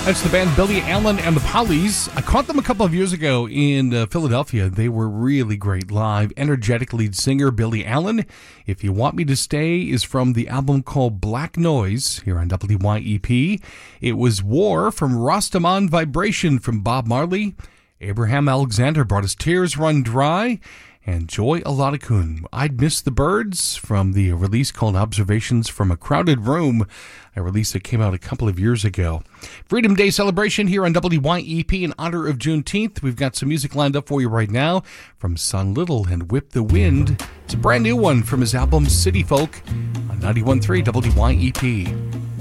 That's the band Billy Allen and the Pollies. I caught them a couple of years ago in Philadelphia. They were really great live. Energetic lead singer Billy Allen. If You Want Me to Stay is from the album called Black Noise here on WYEP. It was War from Rastaman Vibration from Bob Marley. Abraham Alexander brought us Tears Run Dry. And Joy Aladakun, I'd Miss the Birds from the release called Observations from a Crowded Room, a release that came out a couple of years ago. Freedom Day celebration here on WYEP in honor of Juneteenth. We've got some music lined up for you right now from Son Little and Whip the Wind. It's a brand new one from his album City Folk on 91.3 WYEP.